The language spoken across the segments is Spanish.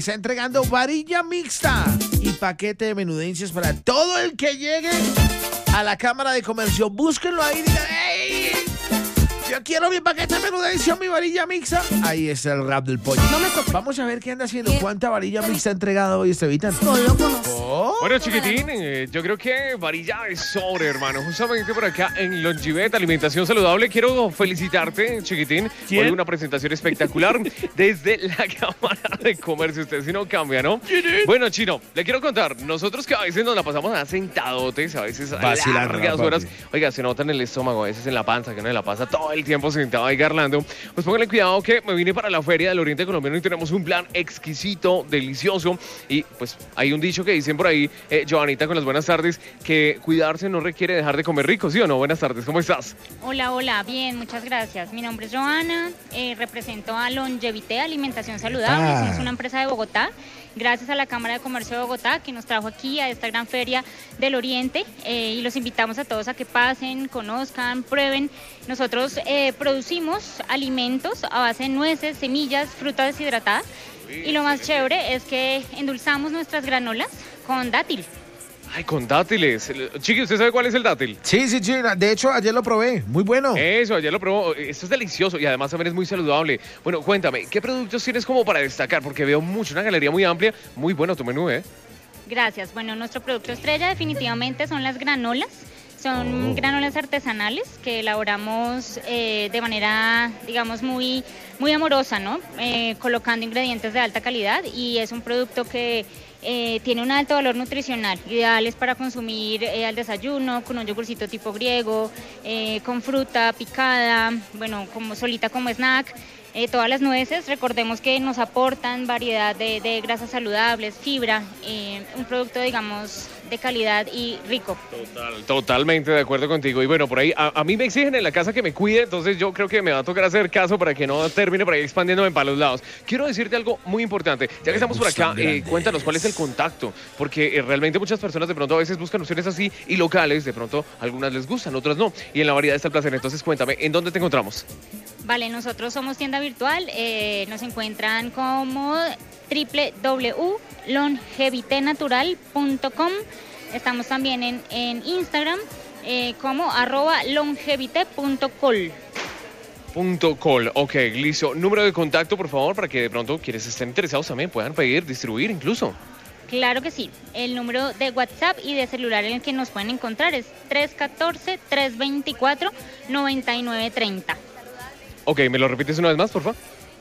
Está entregando varilla mixta y paquete de menudencias para todo el que llegue a la Cámara de Comercio. Búsquenlo ahí y digan, ¡hey! Yo quiero mi paquete de menudencia, mi varilla mixta. Ahí está el rap del pollo. Vamos a ver qué anda haciendo. ¿Cuánta varilla mixta ha entregado hoy, Estevitan? Oh. Bueno, chiquitín, yo creo que varilla de sobre, hermano. Justamente por acá en Longivet, Alimentación Saludable. Quiero felicitarte, chiquitín. ¿Quién? Por una presentación espectacular desde la Cámara de Comercio. Usted si no cambia, ¿no? Bueno, Chino, le quiero contar. Nosotros que a veces nos la pasamos a sentadotes, a veces a Vacilando, largas papi. horas. Oiga, se nota en el estómago, a veces en la panza, que no se la pasa todo el tiempo sentado ahí garlando. Pues pónganle cuidado que me vine para la Feria del Oriente Colombiano y tenemos un plan exquisito, delicioso. Y pues hay un dicho que dicen por ahí, Joanita, con las buenas tardes, que cuidarse no requiere dejar de comer rico, ¿sí o no? Buenas tardes, ¿cómo estás? Hola, bien, muchas gracias. Mi nombre es Joana, represento a Longevité Alimentación Saludable, somos una empresa de Bogotá. Gracias a la Cámara de Comercio de Bogotá que nos trajo aquí a esta gran feria del Oriente y los invitamos a todos a que pasen, conozcan, prueben. Nosotros producimos alimentos a base de nueces, semillas, fruta deshidratada y lo más chévere es que endulzamos nuestras granolas con dátil. Ay, con dátiles. Chiqui, ¿usted sabe cuál es el dátil? Sí, de hecho ayer lo probé, muy bueno. Eso, ayer lo probó. Esto es delicioso y además también es muy saludable. Bueno, cuéntame, ¿qué productos tienes como para destacar? Porque veo mucho, una galería muy amplia. Muy bueno tu menú, ¿eh? Gracias. Bueno, nuestro producto estrella definitivamente son las granolas. Son granolas artesanales que elaboramos de manera, digamos, muy amorosa, ¿no? Colocando ingredientes de alta calidad y es un producto que tiene un alto valor nutricional, ideales para consumir al desayuno, con un yogurcito tipo griego, con fruta picada, bueno, como solita como snack. Todas las nueces, recordemos que nos aportan variedad de grasas saludables, fibra, un producto, digamos, de calidad y rico. Totalmente de acuerdo contigo. Y bueno, por ahí, a mí me exigen en la casa que me cuide, entonces yo creo que me va a tocar hacer caso para que no termine por ahí expandiéndome para los lados. Quiero decirte algo muy importante. Ya que estamos por acá, cuéntanos cuál es el contacto, porque realmente muchas personas de pronto a veces buscan opciones así y locales, de pronto algunas les gustan, otras no. Y en la variedad está el placer. Entonces cuéntame, ¿en dónde te encontramos? Vale, nosotros somos tienda virtual, nos encuentran como www.longevitenatural.com. Estamos también en Instagram como @longevite.col. .col, ok, listo. Número de contacto, por favor, para que de pronto quienes estén interesados también puedan pedir, distribuir incluso. Claro que sí. El número de WhatsApp y de celular en el que nos pueden encontrar es 314-324-9930. Ok, ¿me lo repites una vez más, por favor?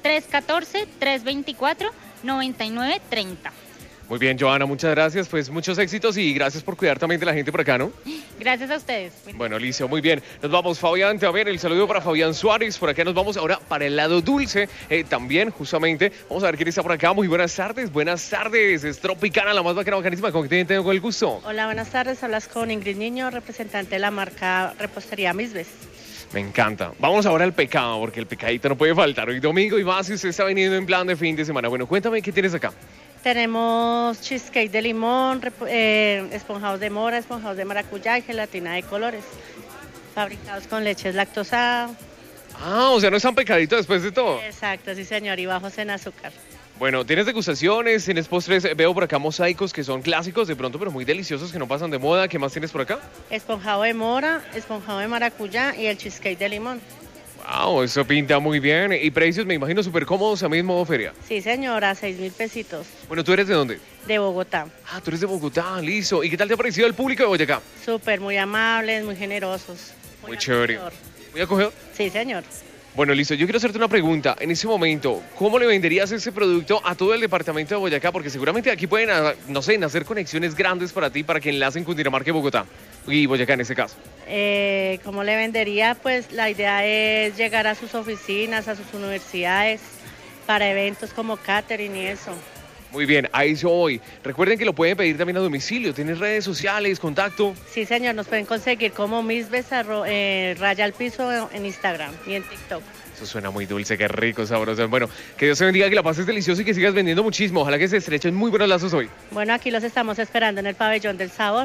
314-324-9930. Muy bien, Joana, muchas gracias. Pues muchos éxitos y gracias por cuidar también de la gente por acá, ¿no? Gracias a ustedes. Bueno, Licio, muy bien. Nos vamos, Fabián, a ver, el saludo para Fabián Suárez. Por acá nos vamos ahora para el lado dulce. También, justamente, vamos a ver quién está por acá. Muy buenas tardes, es Tropicana, la más bacana, bacanísima. ¿Con quién tengo el gusto? Hola, buenas tardes. Hablas con Ingrid Niño, representante de la marca Repostería Misbes. Me encanta. Vamos ahora al pecado, porque el pecadito no puede faltar. Hoy domingo y más si usted está veniendo en plan de fin de semana. Bueno, cuéntame, ¿qué tienes acá? Tenemos cheesecake de limón, esponjados de mora, esponjados de maracuyá y gelatina de colores. Fabricados con leche lactosa. Ah, o sea, no es tan pecadito después de todo. Exacto, sí señor, y bajos en azúcar. Bueno, tienes degustaciones, tienes postres, veo por acá mosaicos que son clásicos de pronto, pero muy deliciosos, que no pasan de moda. ¿Qué más tienes por acá? Esponjado de mora, esponjado de maracuyá y el cheesecake de limón. Wow, eso pinta muy bien. Y precios, me imagino, súper cómodos a mismo feria. Sí señora, 6,000 pesitos. Bueno, ¿tú eres de dónde? De Bogotá. Ah, tú eres de Bogotá, listo. ¿Y qué tal te ha parecido el público de Boyacá? Súper, muy amables, muy generosos. Muy chévere. ¿Muy acogedor? Sí señor. Bueno, listo. Yo quiero hacerte una pregunta. En ese momento, ¿cómo le venderías ese producto a todo el departamento de Boyacá? Porque seguramente aquí pueden, no sé, nacer conexiones grandes para ti, para que enlacen Cundinamarca y Bogotá. Y Boyacá en ese caso. ¿Cómo le vendería? Pues la idea es llegar a sus oficinas, a sus universidades, para eventos como catering y eso. Muy bien, a eso voy. Recuerden que lo pueden pedir también a domicilio. ¿Tienes redes sociales, contacto? Sí, señor, nos pueden conseguir como Misbes raya al piso en Instagram y en TikTok. Eso suena muy dulce, qué rico, sabroso. Bueno, que Dios te bendiga, que la pases delicioso y que sigas vendiendo muchísimo. Ojalá que se estrechen muy buenos lazos hoy. Bueno, aquí los estamos esperando en el Pabellón del Sabor.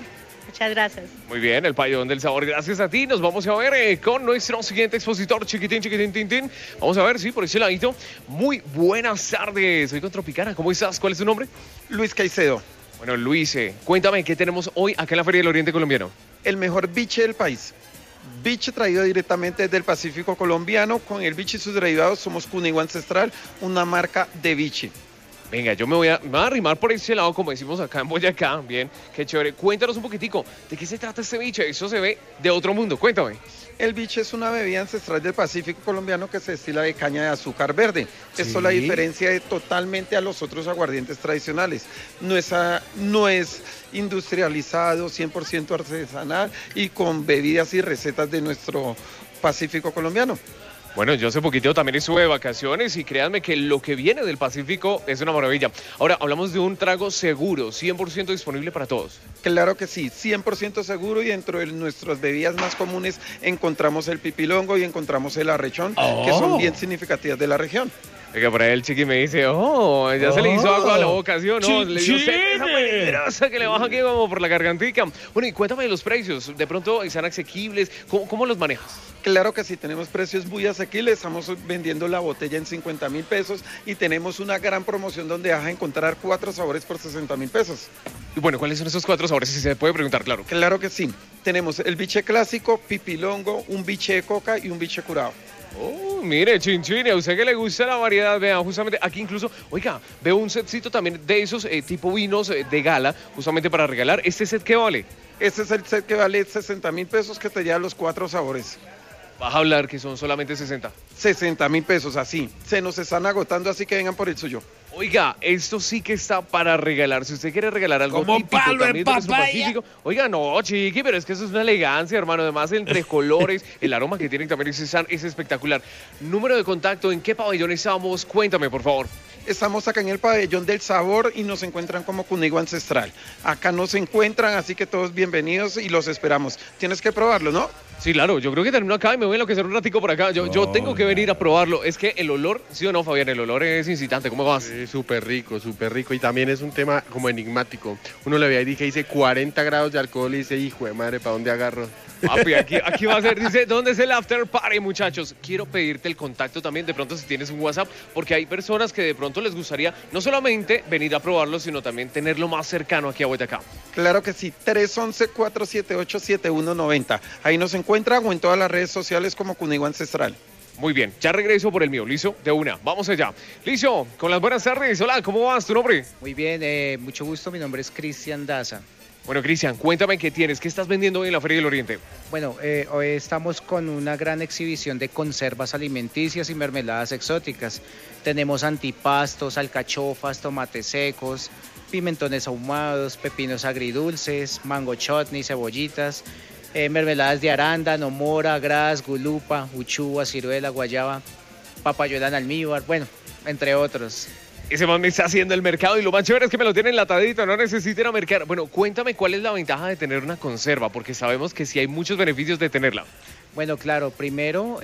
Muchas gracias. Muy bien, el pabellón del sabor. Gracias a ti. Nos vamos a ver con nuestro siguiente expositor, chiquitín, chiquitín, tin, tin. Vamos a ver, sí, por ese ladito. Muy buenas tardes. Soy con Tropicana. ¿Cómo estás? ¿Cuál es tu nombre? Luis Caicedo, Bueno, Luis, cuéntame, ¿qué tenemos hoy acá en la Feria del Oriente Colombiano? el mejor biche del país. Biche traído directamente desde el Pacífico colombiano. Con el biche y sus derivados somos Cuneigo Ancestral, una marca de biche. Venga, me voy a arrimar por ese lado, como decimos acá en Boyacá. Bien, qué chévere. Cuéntanos un poquitico, ¿de qué se trata este biche? Eso se ve de otro mundo. Cuéntame. El biche es una bebida ancestral del Pacífico colombiano que se destila de caña de azúcar verde. Esto la diferencia de totalmente a los otros aguardientes tradicionales. No es industrializado, 100% artesanal y con bebidas y recetas de nuestro Pacífico colombiano. Bueno, yo hace poquito también estuve de vacaciones y créanme que lo que viene del Pacífico es una maravilla. Ahora, hablamos de un trago seguro, 100% disponible para todos. Claro que sí, 100% seguro, y dentro de nuestras bebidas más comunes encontramos el pipilongo y encontramos el arrechón, que son bien significativas de la región. Oiga, por ahí el chiqui me dice, ya se le hizo agua a la boca, ¿sí o no? Le dio sed, esa peligrosa que le baja aquí como por la gargantica. Bueno, y cuéntame de los precios, de pronto están asequibles, ¿cómo los manejas? Claro que sí, tenemos precios muy asequibles, estamos vendiendo la botella en 50.000 pesos y tenemos una gran promoción donde vas a encontrar 4 sabores por 60.000 pesos. Y bueno, ¿cuáles son esos 4 sabores? Si se puede preguntar, claro. Claro que sí, tenemos el biche clásico, pipilongo, un biche de coca y un biche curado. Oh, mire, Chinchín, a usted que le gusta la variedad, vean, justamente aquí incluso, oiga, veo un setcito también de esos tipo vinos de gala, justamente para regalar. ¿Este set qué vale? Este es el set que vale 60.000 pesos, que te lleva los 4 sabores. Vas a hablar que son solamente 60. 60.000 pesos, así. Se nos están agotando, así que vengan por el suyo. Oiga, esto sí que está para regalar. Si usted quiere regalar algo Como típico palo en también de nuestro papaya. Pacífico. Oiga, no, chiqui, pero es que eso es una elegancia, hermano. Además, entre colores, el aroma que tienen también es espectacular. Número de contacto, ¿en qué pabellón estamos? Cuéntame, por favor. Estamos acá en el pabellón del sabor y nos encuentran como Cuneigo Ancestral. Acá nos encuentran, así que todos bienvenidos y los esperamos. Tienes que probarlo, ¿no? Sí, claro, yo creo que termino acá y me voy a enloquecer un ratico por acá. Yo tengo que venir a probarlo. Es que el olor, ¿sí o no, Fabián? El olor es incitante. ¿Cómo vas? Sí, súper rico, súper rico. Y también es un tema como enigmático. Uno le ve ahí, dice 40 grados de alcohol y dice, hijo de madre, ¿para dónde agarro? Papi, aquí va a ser, dice, ¿dónde es el after party, muchachos? Quiero pedirte el contacto también, de pronto si tienes un WhatsApp, porque hay personas que de pronto les gustaría no solamente venir a probarlo, sino también tenerlo más cercano aquí a Boyacá. Claro que sí, 311-478-7190. Ahí nos encuentran o en todas las redes sociales como Cuneigo Ancestral. Muy bien, ya regreso por el mío, ¿listo? De una, vamos allá. Listo, con las buenas tardes. Hola, ¿cómo vas? ¿Tu nombre? Muy bien, mucho gusto. Mi nombre es Cristian Daza. Bueno, Cristian, cuéntame qué tienes, qué estás vendiendo hoy en la Feria del Oriente. Bueno, hoy estamos con una gran exhibición de conservas alimenticias y mermeladas exóticas. Tenemos antipastos, alcachofas, tomates secos, pimentones ahumados, pepinos agridulces, mango chutney, cebollitas, mermeladas de arándano, mora, gras, gulupa, uchúa, ciruela, guayaba, papayuela en almíbar, bueno, entre otros. Ese man me está haciendo el mercado y lo más chévere es que me lo tiene enlatadito, no necesito ir a mercar. Bueno, cuéntame cuál es la ventaja de tener una conserva, porque sabemos que sí hay muchos beneficios de tenerla. Bueno, claro, primero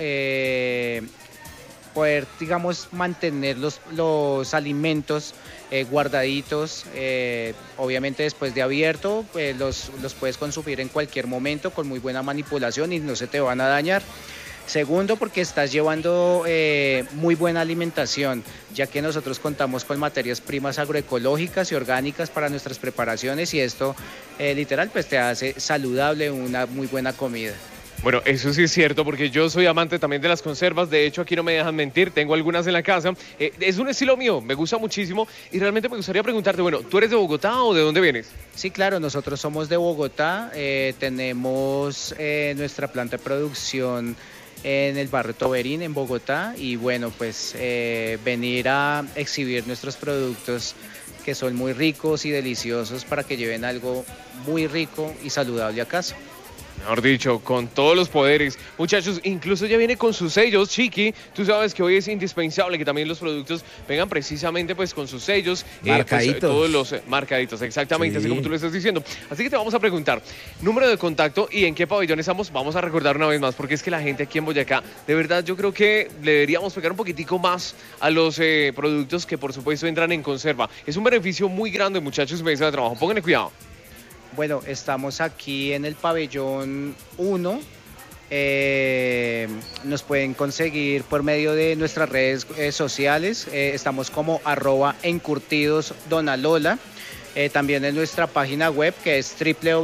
poder, digamos, mantener los alimentos guardaditos, obviamente después de abierto, los puedes consumir en cualquier momento con muy buena manipulación y no se te van a dañar. Segundo, porque estás llevando muy buena alimentación, ya que nosotros contamos con materias primas agroecológicas y orgánicas para nuestras preparaciones y esto literal pues te hace saludable una muy buena comida. Bueno, eso sí es cierto, porque yo soy amante también de las conservas. De hecho, aquí no me dejan mentir, tengo algunas en la casa. Es un estilo mío, me gusta muchísimo y realmente me gustaría preguntarte, bueno, ¿tú eres de Bogotá o de dónde vienes? Sí, claro, nosotros somos de Bogotá, tenemos nuestra planta de producción en el barrio Toberín, en Bogotá, y bueno, pues venir a exhibir nuestros productos que son muy ricos y deliciosos para que lleven algo muy rico y saludable a casa. Mejor dicho, con todos los poderes. Muchachos, incluso ya viene con sus sellos, Chiqui. Tú sabes que hoy es indispensable que también los productos vengan precisamente pues con sus sellos. Marcaditos. Todos los marcaditos, exactamente, Sí. así como tú lo estás diciendo. Así que te vamos a preguntar, número de contacto y en qué pabellón estamos. Vamos a recordar una vez más, porque es que la gente aquí en Boyacá, de verdad yo creo que le deberíamos pegar un poquitico más a los productos que por supuesto entran en conserva. Es un beneficio muy grande, muchachos, mesa de trabajo. Pónganle cuidado. Bueno, estamos aquí en el pabellón 1. Nos pueden conseguir por medio de nuestras redes sociales. Estamos como @encurtidosdonalola. También en nuestra página web, que es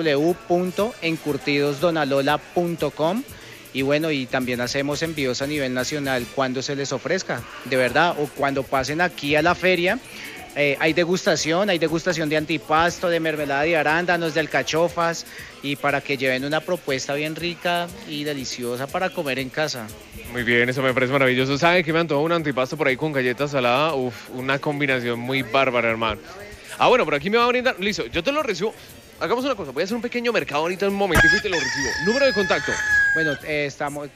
www.encurtidosdonalola.com. Y bueno, y también hacemos envíos a nivel nacional cuando se les ofrezca, de verdad, o cuando pasen aquí a la feria. Hay degustación de antipasto, de mermelada de arándanos, de alcachofas, y para que lleven una propuesta bien rica y deliciosa para comer en casa. Muy bien, eso me parece maravilloso. ¿Saben que me antoja un antipasto por ahí con galletas saladas? Uf, una combinación muy bárbara, hermano. Bueno, por aquí me va a brindar. Listo, yo te lo recibo. Hagamos una cosa, voy a hacer un pequeño mercado ahorita en un momentito y te lo recibo. Número de contacto. Bueno, estamos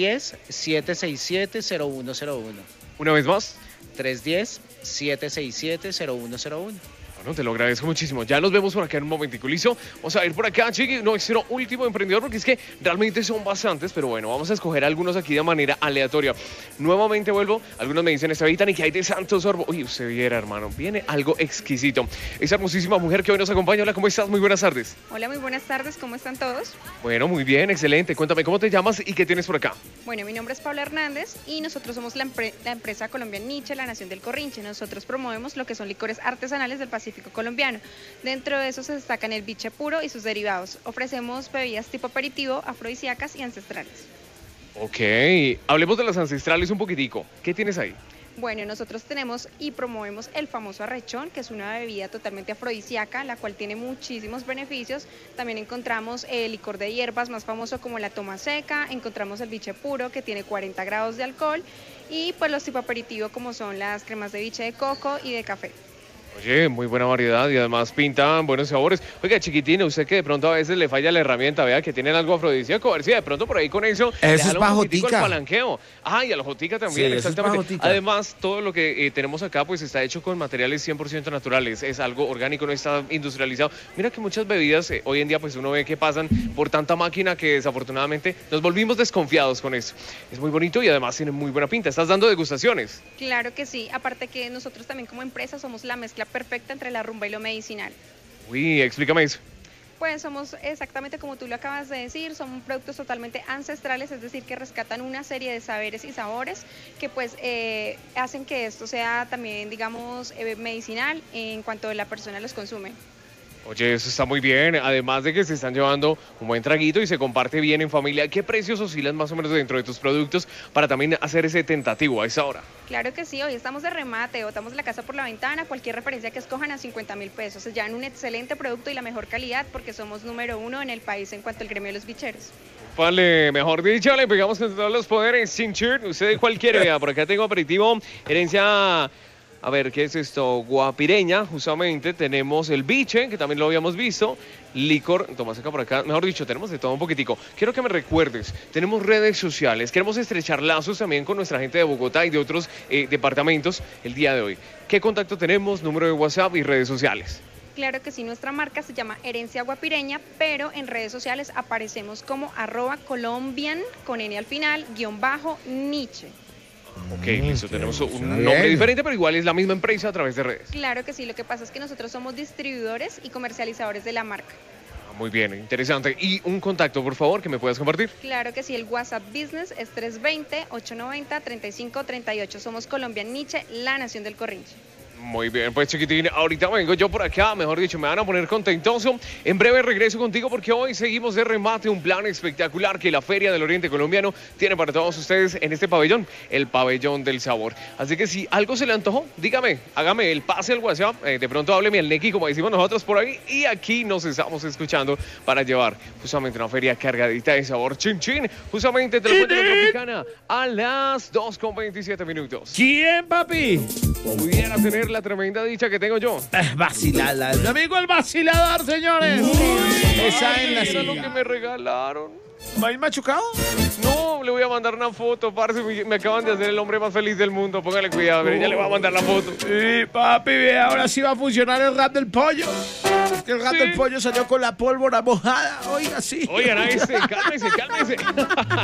310-767-0101. Una vez más. 310-767-0101. Bueno, te lo agradezco muchísimo. Ya nos vemos por acá en un momentico, ¿listo? Vamos a ir por acá, Chiqui, nuestro último emprendedor, porque es que realmente son bastantes, pero bueno, vamos a escoger algunos aquí de manera aleatoria. Nuevamente vuelvo, algunos me dicen, y que hay de Santo Sorbo. Uy, usted viera, hermano, viene algo exquisito. Esa hermosísima mujer que hoy nos acompaña. Hola, ¿cómo estás? Muy buenas tardes. Hola, muy buenas tardes, ¿cómo están todos? Bueno, muy bien, excelente. Cuéntame, ¿cómo te llamas y qué tienes por acá? Bueno, mi nombre es Paula Hernández y nosotros somos la empresa Colombian Niche, la Nación del Corrinche. Nosotros promovemos lo que son licores artesanales del Pacífico colombiano. Dentro de eso se destacan el biche puro y sus derivados. Ofrecemos bebidas tipo aperitivo, afrodisíacas y ancestrales. Ok, hablemos de las ancestrales un poquitico. ¿Qué tienes ahí? Bueno, nosotros tenemos y promovemos el famoso arrechón, que es una bebida totalmente afrodisíaca, la cual tiene muchísimos beneficios. También encontramos el licor de hierbas más famoso como la toma seca, encontramos el biche puro, que tiene 40 grados de alcohol, y pues los tipo aperitivo como son las cremas de biche de coco y de café. Oye, muy buena variedad y además pintan buenos sabores. Oiga, chiquitín, usted que de pronto a veces le falla la herramienta, vea que tienen algo afrodisíaco, a ver si de pronto por ahí con eso es bajotica. El palanqueo. Y a la jotica también, sí, exactamente. Además, todo lo que tenemos acá pues está hecho con materiales 100% naturales, es algo orgánico, no está industrializado. Mira que muchas bebidas hoy en día pues uno ve que pasan por tanta máquina que desafortunadamente nos volvimos desconfiados con eso. Es muy bonito y además tiene muy buena pinta. ¿Estás dando degustaciones? Claro que sí, aparte que nosotros también como empresa somos la mezcla perfecta entre la rumba y lo medicinal. Uy, explícame eso. Pues somos exactamente como tú lo acabas de decir, son productos totalmente ancestrales, es decir, que rescatan una serie de saberes y sabores que pues hacen que esto sea también, digamos, medicinal en cuanto la persona los consume. Oye, eso está muy bien, además de que se están llevando un buen traguito y se comparte bien en familia. ¿Qué precios oscilan más o menos dentro de tus productos para también hacer ese tentativo a esa hora? Claro que sí, hoy estamos de remate, botamos la casa por la ventana, cualquier referencia que escojan a 50.000 pesos. Se llevan un excelente producto y la mejor calidad porque somos número 1 en el país en cuanto al gremio de los bicheros. Vale, mejor dicho, le pegamos con todos los poderes, sin shirt. Usted cualquiera, vea, por acá tengo aperitivo, herencia... A ver, ¿qué es esto? Guapireña, justamente. Tenemos el biche, que también lo habíamos visto. Licor, toma acá por acá. Mejor dicho, tenemos de todo un poquitico. Quiero que me recuerdes, tenemos redes sociales. Queremos estrechar lazos también con nuestra gente de Bogotá y de otros departamentos el día de hoy. ¿Qué contacto tenemos? Número de WhatsApp y redes sociales. Claro que sí, nuestra marca se llama Herencia Guapireña, pero en redes sociales aparecemos como @colombian, con N al final, _Niche. Ok, listo, tenemos un nombre diferente, pero igual es la misma empresa a través de redes. Claro que sí, lo que pasa es que nosotros somos distribuidores y comercializadores de la marca. Muy bien, interesante. Y un contacto, por favor, que me puedas compartir. Claro que sí, el WhatsApp Business es 320-890-3538. Somos Colombian Niche, la Nación del Corrinche. Muy bien, pues chiquitín, ahorita vengo yo por acá, mejor dicho, me van a poner contentoso. En breve regreso contigo porque hoy seguimos de remate un plan espectacular que la Feria del Oriente Colombiano tiene para todos ustedes en este pabellón, el Pabellón del Sabor. Así que si algo se le antojó, dígame, hágame el pase al WhatsApp, de pronto hábleme al Neki, como decimos nosotros por ahí, y aquí nos estamos escuchando para llevar justamente una feria cargadita de sabor. Chin chin, justamente te lo cuento en la Tropicana a las 2:27 minutos. ¿Quién, papi? Pudiera tener la tremenda dicha que tengo yo. Vacilada. Mi amigo el vacilador, señores. Esa es la Eso es lo que me regalaron. ¿Va a ir machucado? No, le voy a mandar una foto, parce. Me acaban de hacer el hombre más feliz del mundo. Póngale cuidado, ya le voy a mandar la foto. Sí, papi, ahora sí va a funcionar el rap del pollo. Es que el rap del pollo salió con la pólvora mojada. Oiga, sí. Oigan, cálmese.